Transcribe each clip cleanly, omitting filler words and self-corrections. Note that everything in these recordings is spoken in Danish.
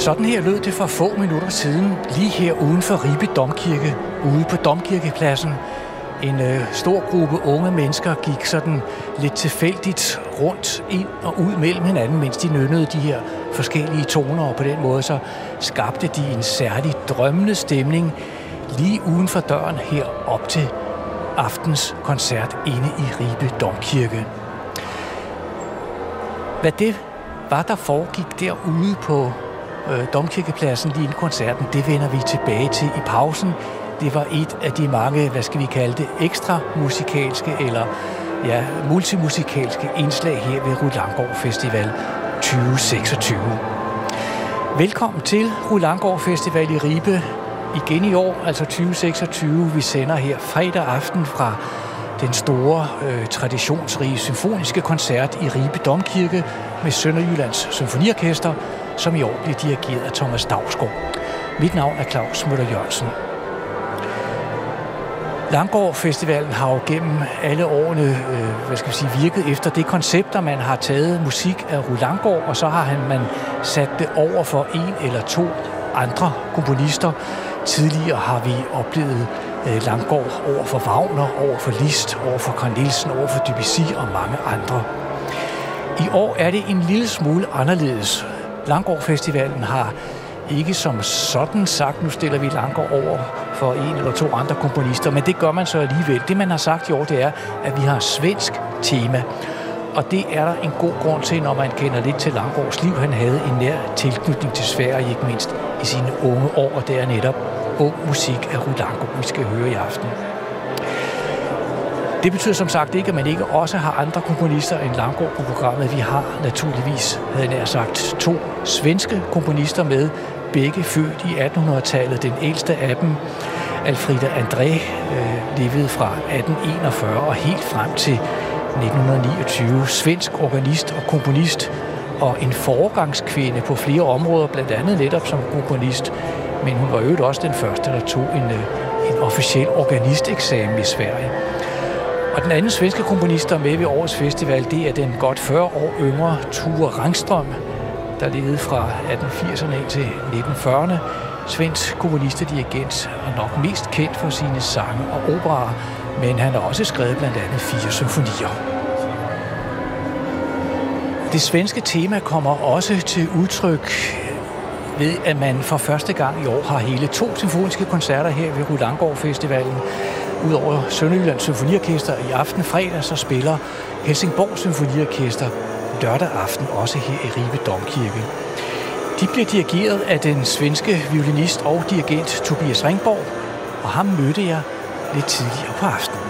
Sådan her lød det for få minutter siden, lige her uden for Ribe Domkirke, ude på Domkirkepladsen. En stor gruppe unge mennesker gik sådan lidt tilfældigt rundt ind og ud mellem hinanden, mens de nynnede de her forskellige toner, og på den måde så skabte de en særlig drømmende stemning lige uden for døren her op til aftens koncert inde i Ribe Domkirke. Hvad det var, der foregik derude på Domkirkepladsen lige inden koncerten, det vender vi tilbage til i pausen. Det var et af de mange, hvad skal vi kalde det, ekstra musikalske eller multimusikalske indslag her ved Rulangård Festival 2026. Velkommen til Rulangård Festival i Ribe igen i år, altså 2026. Vi sender her fredag aften fra den store, traditionsrige symfoniske koncert i Ribe Domkirke med Sønderjyllands Symfoniorkester, som i år bliver dirigeret af Thomas Dausgaard. Mit navn er Claus Møller Jørgensen. Langgaard Festivalen har jo gennem alle årene virket efter det koncept, at man har taget musik af Rulangård, og så har man sat det over for en eller to andre komponister. Tidligere har vi oplevet Langgaard over for Wagner, over for Liszt, over for Carl Nielsen, over for Debussy og mange andre. I år er det en lille smule anderledes. Langgaard Festivalen har ikke som sådan sagt, nu stiller vi Langgaard over for en eller to andre komponister, men det gør man så alligevel. Det, man har sagt i år, det er, at vi har svensk tema. Og det er der en god grund til, når man kender lidt til Langgaards liv. Han havde en nær tilknytning til Sverige, ikke mindst i sine unge år, og det er netop ung musik af Rulangård, vi skal høre i aften. Det betyder som sagt ikke, at man ikke også har andre komponister end Langgaard på programmet. Vi har naturligvis, havde jeg nær sagt, to svenske komponister med, begge født i 1800-tallet. Den ældste af dem, Alfrida André, levede fra 1841 og helt frem til 1929. Svensk organist og komponist, og en foregangskvinde på flere områder, blandt andet netop som komponist. Men hun var jo også den første, der tog en officiel organisteksamen i Sverige. Og den anden svenske komponist, der er med ved årets festival, det er den godt 40 år yngre Ture Rangström, der levede fra 1880'erne ind til 1940'erne. Svensk komponist og dirigent, og nok mest kendt for sine sange og operaer, men han har også skrevet blandt andet 4 symfonier. Det svenske tema kommer også til udtryk ved, at man for første gang i år har hele 2 symfoniske koncerter her ved Rulangård Festivalen. Udover Sønderjyllands Symfoniorkester i aften fredag, så spiller Helsingborg Symfoniorkester lørdag aften også her i Ribe Domkirke. De bliver dirigeret af den svenske violinist og dirigent Tobias Ringborg, og ham mødte jeg lidt tidligere på aftenen.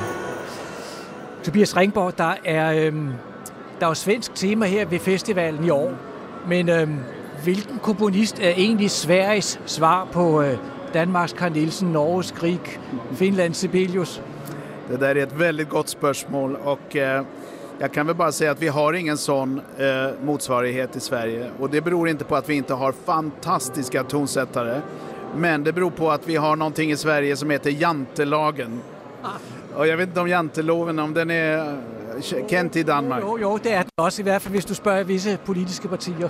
Tobias Ringborg, der er jo svensk tema her ved festivalen i år, men hvilken komponist er egentlig Sveriges svar på Danmarks Carl Nielsen, Norges Grieg, Finlands Sibelius? Det där är ett väldigt gott spörsmål, och jag kan väl bara säga att vi har ingen sån motsvarighet i Sverige, och det beror inte på att vi inte har fantastiska tonsättare, men det beror på att vi har någonting i Sverige som heter jantelagen. Och jag vet inte om janteloven, om den är kendt i Danmark. Jo, det er det også, i hvert fald hvis du spørger visse politiske partier.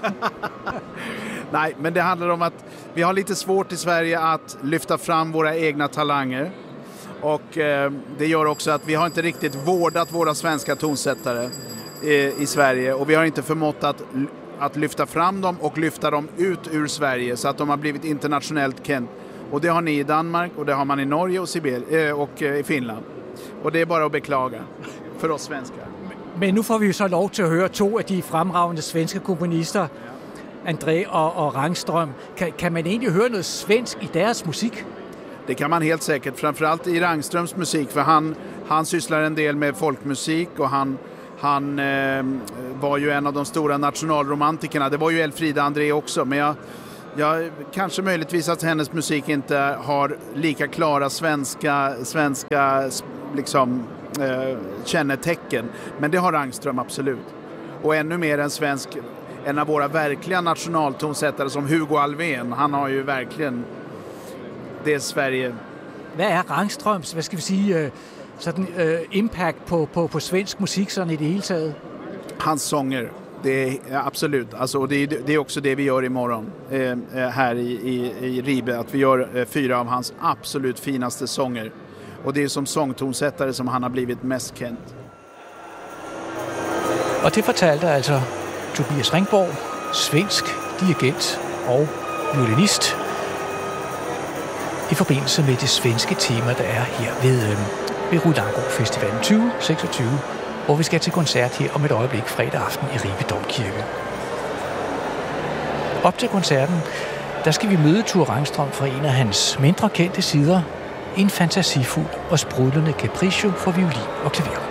Nej, men det handlar om att vi har lite svårt i Sverige att lyfta fram våra egna talanger. Och det gör också att vi har inte riktigt vårdat våra svenska tonsättare i Sverige. Och vi har inte förmått att lyfta fram dem och lyfta dem ut ur Sverige så att de har blivit internationellt känt. Och det har ni i Danmark, och det har man i Norge och i Finland. Och det är bara att beklaga för oss svenskar. Men nu får vi jo så lov til at høre 2 af de fremragende svenske komponister, André og Rangström. Kan man egentlig høre noget svensk i deres musik? Det kan man helt säkert, framförallt i Rangströms musik, för han sysslar en del med folkmusik, och han var ju en av de stora nationalromantikerna. Det var ju Elfrida André också, men jag kanske möjligtvis att hennes musik inte har lika klara svenska liksom kännetecken, men det har Rangström absolut. Och ännu mer en svensk, en av våra verkliga nationaltonsättare som Hugo Alfvén. Han har ju verkligen det Sverige. Hvad er Rangströms, hvad skal vi sige, sådan impact på svensk musik sådan i det hele taget? Hans sånger. Det är absolut. Alltså, det är också det vi gör imorgon här i Ribe. Att vi gör 4 av hans absolut finaste sånger. Och det är som sångtonsättare som han har blivit mest kendt. Og det fortalte altså Tobias Ringborg, svensk dirigent og violinist, i forbindelse med det svenske tema, der er her ved Rue Langgaard Festivalen 2026, hvor vi skal til koncert her om et øjeblik fredag aften i Ribe Domkirke. Op til koncerten, der skal vi møde Thure Rangstrøm fra en af hans mindre kendte sider, en fantasifuld og sprudlende capriccio for violin og klaver.